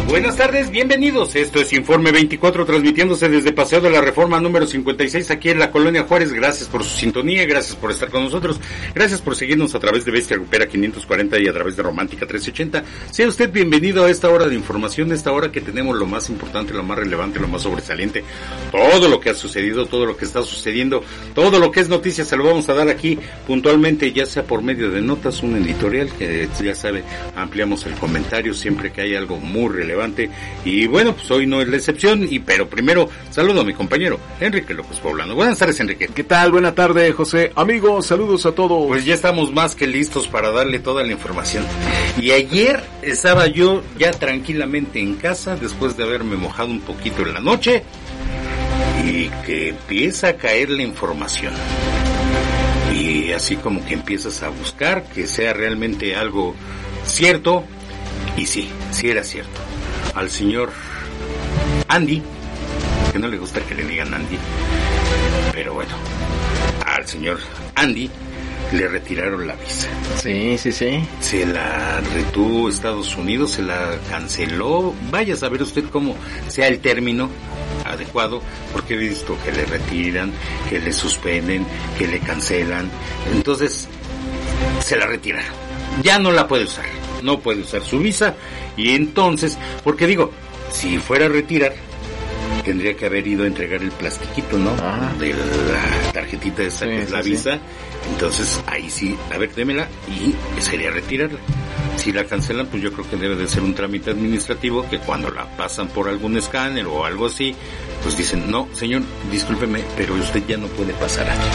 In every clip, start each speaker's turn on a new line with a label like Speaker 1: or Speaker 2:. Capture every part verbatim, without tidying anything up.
Speaker 1: Buenas tardes, bienvenidos. Esto es Informe veinticuatro, transmitiéndose desde Paseo de la Reforma número cincuenta y seis, aquí en la Colonia Juárez. Gracias por su sintonía, gracias por estar con nosotros, gracias por seguirnos a través de Bestia Grupera quinientos cuarenta y a través de Romántica trescientos ochenta. Sea usted bienvenido a esta hora de información, esta hora que tenemos lo más importante, lo más relevante, lo más sobresaliente, todo lo que ha sucedido, todo lo que está sucediendo, todo lo que es noticia, se lo vamos a dar aquí puntualmente, ya sea por medio de notas, un editorial, que ya sabe, ampliamos el comentario siempre que hay algo muy relevante. Y bueno, pues hoy no es la excepción, y pero primero saludo a mi compañero Enrique López Poblano. Buenas tardes, Enrique.
Speaker 2: ¿Qué tal? Buena tarde, José. Amigos, saludos a todos.
Speaker 1: Pues ya estamos más que listos para darle toda la información. Y ayer estaba yo ya tranquilamente en casa, después de haberme mojado un poquito en la noche, y que empieza a caer la información. Y así como que empiezas a buscar que sea realmente algo cierto, y sí, sí era cierto. Al señor Andy, que no le gusta que le digan Andy, pero bueno, al señor Andy le retiraron la visa.
Speaker 2: Sí, sí, sí.
Speaker 1: Se la retuvo Estados Unidos, se la canceló. Vaya a saber usted cómo sea el término adecuado, porque he visto que le retiran, que le suspenden, que le cancelan. Entonces, se la retiraron. Ya no la puede usar. No puede usar su visa, y entonces, porque digo, si fuera a retirar, tendría que haber ido a entregar el plastiquito, ¿no? Ah. De la tarjetita esa sí, que es la sí, visa, sí. Entonces ahí sí, a ver, démela, y sería retirarla. Si la cancelan, pues yo creo que debe de ser un trámite administrativo, que cuando la pasan por algún escáner o algo así, pues dicen, no, señor, discúlpeme, pero usted ya no puede pasar aquí.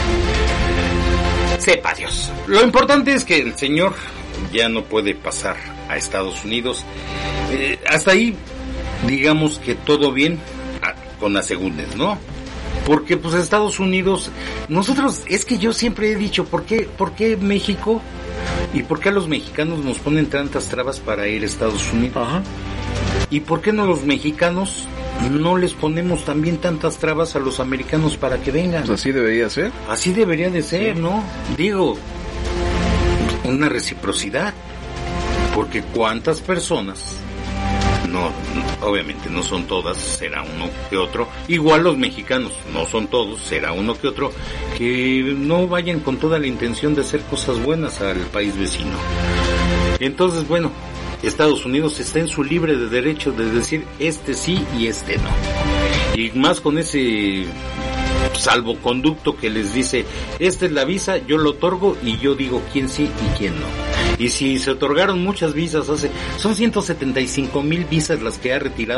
Speaker 1: Sepa Dios. Lo importante es que el señor ya no puede pasar a Estados Unidos. Eh, hasta ahí, digamos que todo bien, a, con asegúnes, ¿no? Porque pues Estados Unidos, nosotros, es que yo siempre he dicho, ¿por qué, por qué México y por qué a los mexicanos nos ponen tantas trabas para ir a Estados Unidos? Ajá. ¿Y por qué no los mexicanos no les ponemos también tantas trabas a los americanos para que vengan?
Speaker 2: Pues así debería ser.
Speaker 1: Así debería de ser, sí. ¿No? Digo, una reciprocidad, porque cuántas personas, no, no, obviamente no son todas, será uno que otro, igual los mexicanos, no son todos, será uno que otro, que no vayan con toda la intención de hacer cosas buenas al país vecino. Entonces, bueno, Estados Unidos está en su libre de derecho de decir este sí y este no, y más con ese salvoconducto que les dice, esta es la visa, yo lo otorgo y yo digo quién sí y quién no. Y si se otorgaron muchas visas hace, son ciento setenta y cinco mil visas las que ha retirado